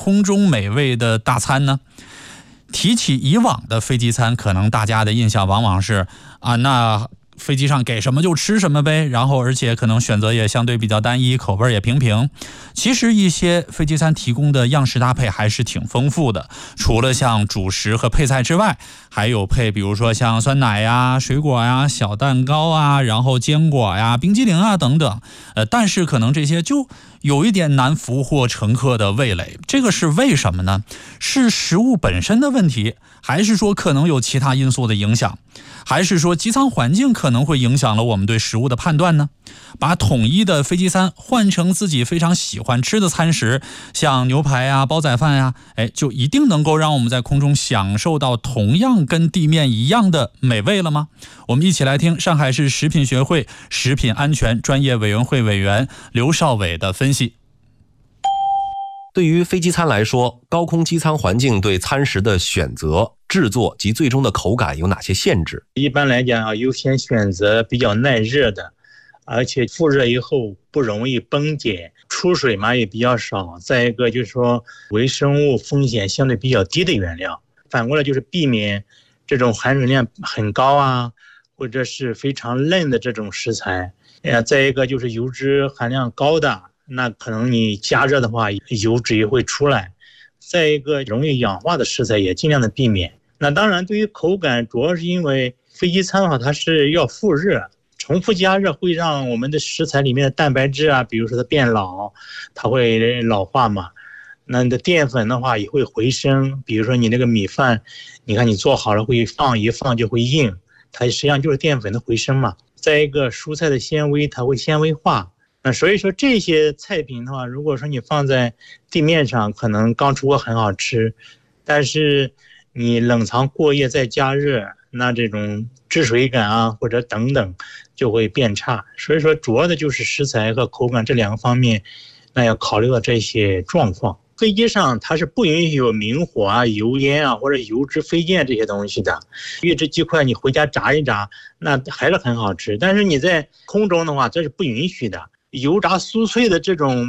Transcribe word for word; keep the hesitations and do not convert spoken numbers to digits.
空中美味的大餐呢？提起以往的飞机餐，可能大家的印象往往是啊，那飞机上给什么就吃什么呗，然后而且可能选择也相对比较单一，口味也平平。其实一些飞机餐提供的样式搭配还是挺丰富的，除了像主食和配菜之外，还有配比如说像酸奶呀、水果呀、小蛋糕啊，然后坚果呀、冰激凌啊等等。呃，但是可能这些就有一点难俘获乘客的味蕾，这个是为什么呢？是食物本身的问题，还是说可能有其他因素的影响？还是说机舱环境可能会影响了我们对食物的判断呢？把统一的飞机餐换成自己非常喜欢吃的餐食，像牛排啊、煲仔饭啊，哎，就一定能够让我们在空中享受到同样跟地面一样的美味了吗？我们一起来听上海市食品学会食品安全专业委员会委员刘少伟的分析。 对于飞机餐来说，高空机舱环境对餐食的选择、制作及最终的口感有哪些限制？ 一般来讲啊，优先选择比较耐热的，而且复热以后不容易崩解，出水嘛也比较少。再一个就是说微生物风险相对比较低的原料。反过来就是避免这种含水量很高啊，或者是非常嫩的这种食材。呃，再一个就是油脂含量高的，那可能你加热的话油脂也会出来。再一个容易氧化的食材也尽量的避免。那当然对于口感，主要是因为飞机餐的话它是要复热，重复加热会让我们的食材里面的蛋白质啊，比如说它变老，它会老化嘛。那你的淀粉的话也会回升，比如说你那个米饭，你看你做好了会放一放就会硬，它实际上就是淀粉的回升嘛。再一个蔬菜的纤维它会纤维化。那所以说这些菜品的话，如果说你放在地面上，可能刚出锅很好吃，但是你冷藏过夜再加热，那这种汁水感啊或者等等就会变差。所以说主要的就是食材和口感这两个方面，那要考虑到这些状况。飞机上它是不允许有明火啊、油烟啊或者油脂飞溅这些东西的。预制鸡块你回家炸一炸，那还是很好吃，但是你在空中的话这是不允许的。油炸酥脆的这种